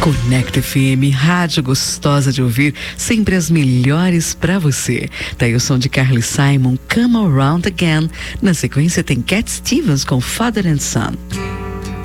Conecta FM, rádio gostosa de ouvir, sempre as melhores pra você. Daí o som de Carly Simon, Come Around Again. Na sequência tem Cat Stevens com Father and Son.